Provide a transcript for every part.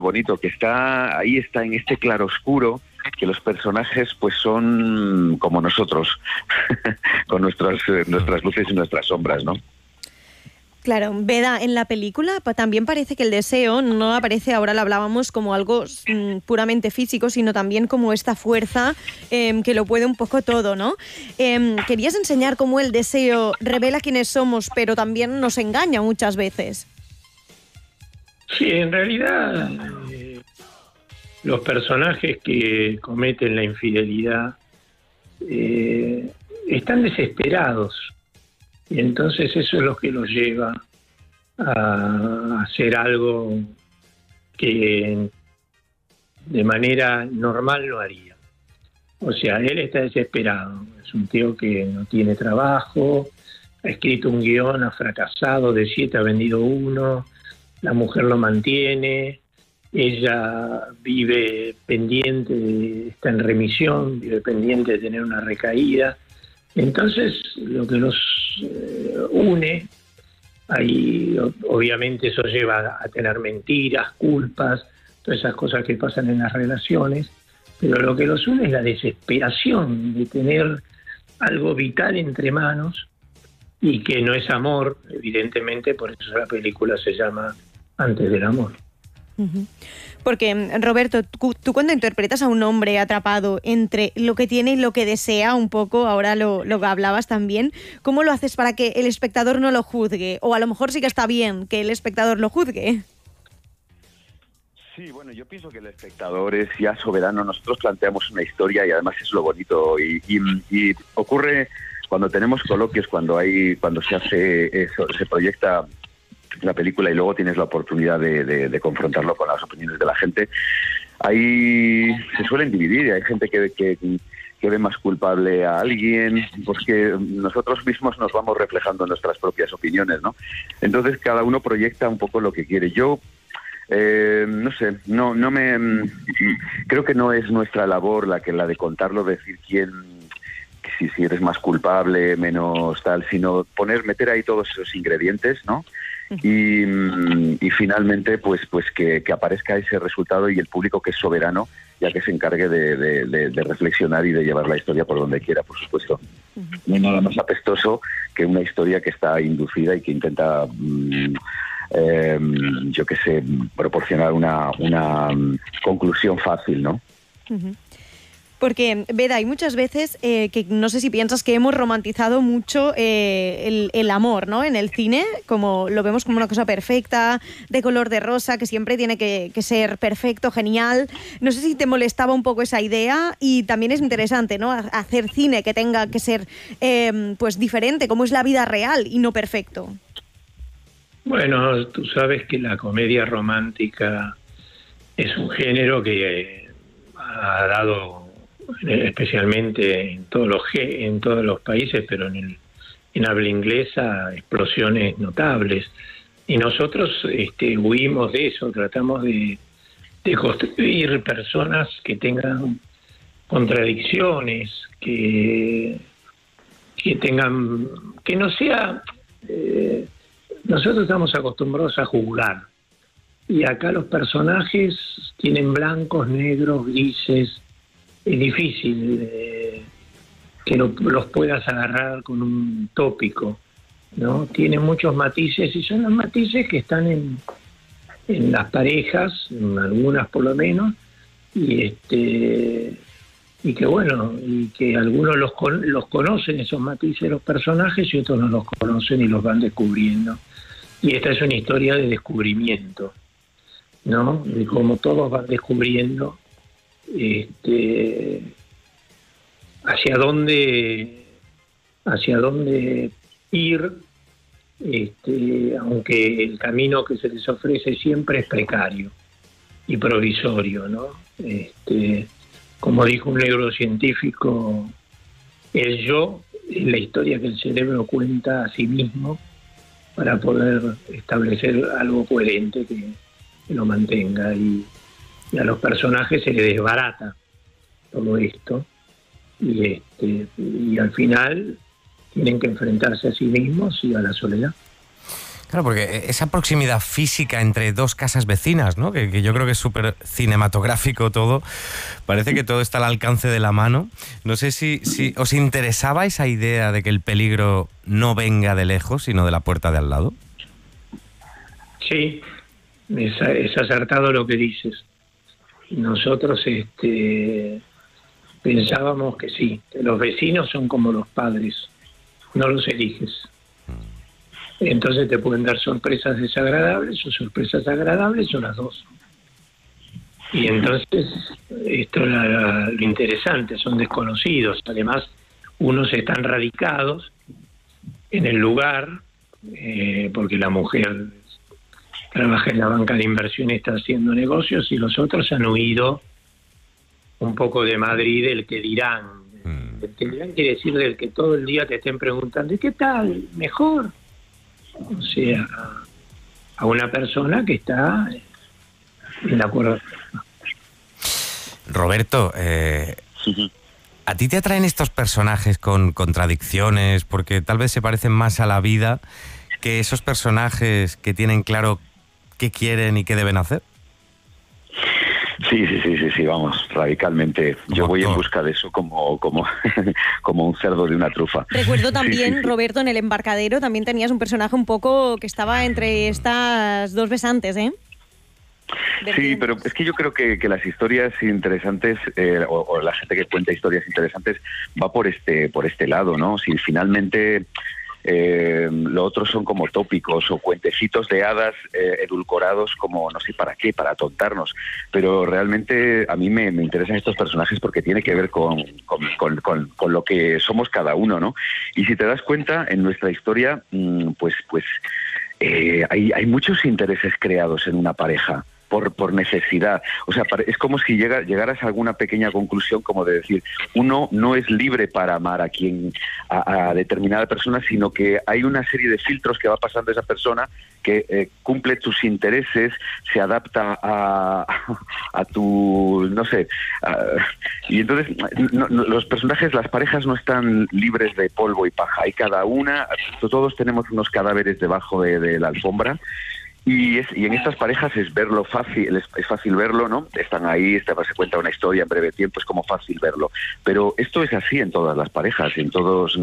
bonito, que está en este claroscuro, que los personajes pues son como nosotros, con nuestras luces y nuestras sombras, ¿no? Claro, Beda, en la película también parece que el deseo no aparece, ahora lo hablábamos, como algo puramente físico, sino también como esta fuerza que lo puede un poco todo, ¿no? Querías enseñar cómo el deseo revela quiénes somos, pero también nos engaña muchas veces. Sí, en realidad los personajes que cometen la infidelidad están desesperados. Y entonces eso es lo que los lleva a hacer algo que de manera normal no haría. O sea, él está desesperado. Es un tío que no tiene trabajo, ha escrito un guión, ha fracasado, de 7 ha vendido 1, la mujer lo mantiene, ella vive pendiente, está en remisión, vive pendiente de tener una recaída. Entonces, lo que los une, ahí obviamente eso lleva a tener mentiras, culpas, todas esas cosas que pasan en las relaciones, pero lo que los une es la desesperación de tener algo vital entre manos y que no es amor, evidentemente, por eso la película se llama Antes del amor. Uh-huh. Porque, Roberto, tú cuando interpretas a un hombre atrapado entre lo que tiene y lo que desea, un poco, ahora lo hablabas también, ¿cómo lo haces para que el espectador no lo juzgue? O a lo mejor sí que está bien que el espectador lo juzgue. Sí, bueno, yo pienso que el espectador es ya soberano. Nosotros planteamos una historia y además es lo bonito. Y ocurre cuando tenemos coloquios, cuando se hace eso, se proyecta la película y luego tienes la oportunidad de confrontarlo con las opiniones de la gente. Ahí se suelen dividir, hay gente que ve más culpable a alguien, porque nosotros mismos nos vamos reflejando en nuestras propias opiniones, ¿no? Entonces cada uno proyecta un poco lo que quiere. Yo no sé, creo que no es nuestra labor la de contarlo, decir si eres más culpable, menos tal, sino meter ahí todos esos ingredientes, ¿no? Y finalmente pues que aparezca ese resultado y el público, que es soberano, ya que se encargue de reflexionar y de llevar la historia por donde quiera, por supuesto. No hay nada más apestoso que una historia que está inducida y que intenta yo qué sé, proporcionar una conclusión fácil, ¿no? Uh-huh. Porque, Beda, hay muchas veces que no sé si piensas que hemos romantizado mucho el amor, ¿no? En el cine, como lo vemos como una cosa perfecta, de color de rosa, que siempre tiene que ser perfecto, genial. No sé si te molestaba un poco esa idea, y también es interesante, ¿no? Hacer cine que tenga que ser pues diferente, como es la vida real y no perfecto. Bueno, tú sabes que la comedia romántica es un género que ha dado, especialmente en todos los países, pero en habla inglesa, explosiones notables. Y nosotros huimos de eso, tratamos de construir personas que tengan contradicciones, que tengan, que no sea... nosotros estamos acostumbrados a jugar, y acá los personajes tienen blancos, negros, grises. Es difícil que los puedas agarrar con un tópico, ¿no? Tiene muchos matices, y son los matices que están en las parejas, en algunas por lo menos, y que bueno, y que algunos los conocen, esos matices, los personajes, y otros no los conocen y los van descubriendo. Y esta es una historia de descubrimiento, ¿no? De cómo todos van descubriendo hacia dónde ir, aunque el camino que se les ofrece siempre es precario y provisorio, ¿no? Como dijo un neurocientífico, el yo es la historia que el cerebro cuenta a sí mismo para poder establecer algo coherente que lo mantenga, y a los personajes se les desbarata todo esto, y al final tienen que enfrentarse a sí mismos y a la soledad. Claro, porque esa proximidad física entre dos casas vecinas, ¿no? Que yo creo que es súper cinematográfico todo. Parece que todo está al alcance de la mano. No sé si os interesaba esa idea de que el peligro no venga de lejos, sino de la puerta de al lado. Sí, es acertado lo que dices. Nosotros pensábamos que sí, que los vecinos son como los padres, no los eliges. Entonces te pueden dar sorpresas desagradables o sorpresas agradables o las dos. Y entonces esto es lo interesante, son desconocidos. Además, unos están radicados en el lugar, porque la mujer trabaja en la banca de inversión y está haciendo negocios, y los otros han huido un poco de Madrid, del que dirán. El que dirán quiere decir del que todo el día te estén preguntando, ¿y qué tal? ¿Mejor? O sea, a una persona que está en la cuerda. Roberto, ¿a ti te atraen estos personajes con contradicciones porque tal vez se parecen más a la vida que esos personajes que tienen claro qué quieren y qué deben hacer? Sí, vamos, radicalmente. Yo voy en busca de eso como un cerdo de una trufa. Recuerdo también, Roberto, en El embarcadero también tenías un personaje un poco que estaba entre estas dos besantes, ¿eh? Sí, pero es que yo creo que las historias interesantes, o la gente que cuenta historias interesantes, va por este lado, ¿no? Si finalmente lo otro son como tópicos o cuentecitos de hadas edulcorados como no sé para qué, para atontarnos, pero realmente a mí me interesan estos personajes porque tiene que ver con lo que somos cada uno, ¿no? Y si te das cuenta, en nuestra historia, pues hay muchos intereses creados en una pareja. Por necesidad. O sea, es como si llegaras a alguna pequeña conclusión como de decir, uno no es libre para amar a determinada persona, sino que hay una serie de filtros que va pasando esa persona que cumple tus intereses, se adapta a tu, no sé, y entonces los personajes, las parejas no están libres de polvo y paja, hay cada una, todos tenemos unos cadáveres debajo de la alfombra. Y en estas parejas es verlo fácil, es fácil verlo, ¿no? Están ahí, se cuenta una historia en breve tiempo, es como fácil verlo. Pero esto es así en todas las parejas, en todos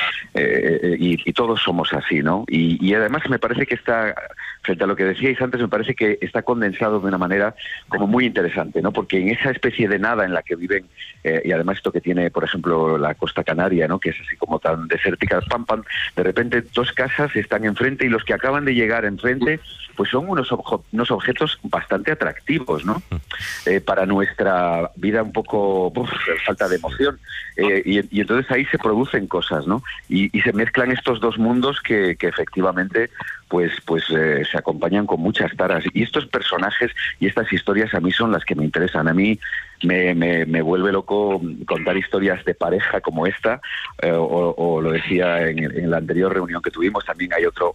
y todos somos así, ¿no? Y además me parece que está, frente a lo que decíais antes, me parece que está condensado de una manera como muy interesante, ¿no? Porque en esa especie de nada en la que viven, y además esto que tiene, por ejemplo, la Costa Canaria, ¿no? Que es así como tan desértica, pam, de repente dos casas están enfrente y los que acaban de llegar enfrente pues son unos objetos bastante atractivos, ¿no? Para nuestra vida un poco falta de emoción. Y entonces ahí se producen cosas, ¿no? Y se mezclan estos dos mundos que efectivamente pues se acompañan con muchas taras. Y estos personajes y estas historias a mí son las que me interesan. A mí me vuelve loco contar historias de pareja como esta, o lo decía en la anterior reunión que tuvimos, también hay otro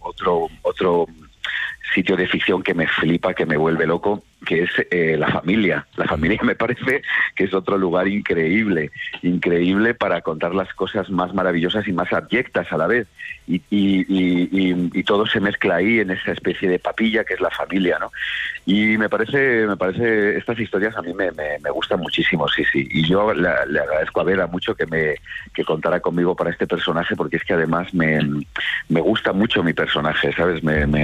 sitio de ficción que me flipa, que me vuelve loco, que es la familia. La familia me parece que es otro lugar increíble para contar las cosas más maravillosas y más abyectas a la vez. Y todo se mezcla ahí en esa especie de papilla que es la familia, ¿no? Y me parece estas historias a mí me gustan muchísimo, sí. Y yo le agradezco a Beda mucho que contara conmigo para este personaje, porque es que además me gusta mucho mi personaje, ¿sabes?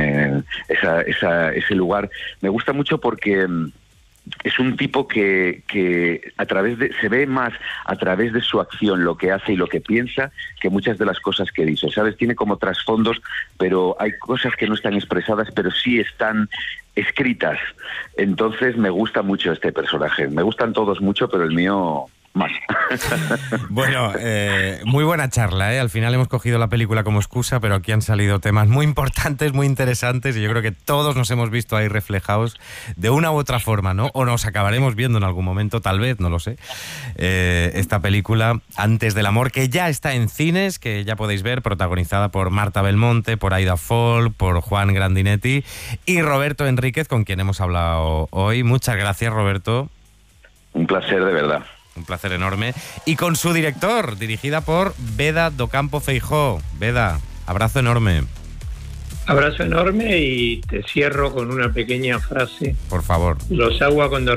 Ese lugar me gusta mucho porque es un tipo que se ve más a través de su acción, lo que hace y lo que piensa, que muchas de las cosas que dice, ¿sabes? Tiene como trasfondos, pero hay cosas que no están expresadas, pero sí están escritas. Entonces me gusta mucho este personaje. Me gustan todos mucho, pero el mío más. Bueno, muy buena charla, ¿eh? Al final hemos cogido la película como excusa, pero aquí han salido temas muy importantes, muy interesantes, y yo creo que todos nos hemos visto ahí reflejados de una u otra forma, ¿no? O nos acabaremos viendo en algún momento, tal vez, no lo sé. Esta película, Antes del amor, que ya está en cines, que ya podéis ver, protagonizada por Marta Belmonte, por Aida Fall, por Juan Grandinetti y Roberto Enríquez, con quien hemos hablado hoy. Muchas gracias, Roberto. Un placer, de verdad. Un placer enorme. Y con su director, dirigida por Beda Docampo Feijó. Beda, abrazo enorme. Abrazo enorme y te cierro con una pequeña frase. Por favor. Los agua cuando